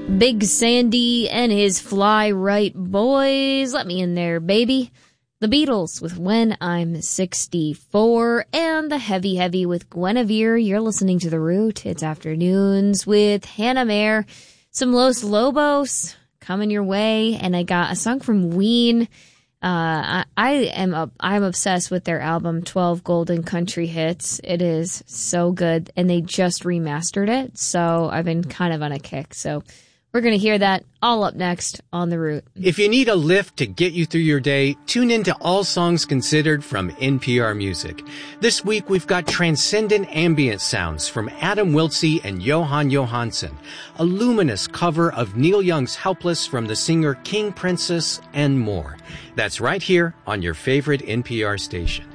Big Sandy and his Fly Right Boys. Let me in there, baby. The Beatles with When I'm 64. And the Heavy Heavy with Guinevere. You're listening to The Root. It's Afternoons with Hannah Mayer. Some Los Lobos coming your way. And I got a song from Ween. I'm obsessed with their album 12 Golden Country Hits. It is so good, and they just remastered it, so I've been kind of on a kick. So we're going to hear that all up next on The Root. If you need a lift to get you through your day, tune in to All Songs Considered from NPR Music. This week we've got transcendent ambient sounds from Adam Wiltsey and Johan Johansson, a luminous cover of Neil Young's Helpless from the singer King Princess, and more. That's right here on your favorite NPR station.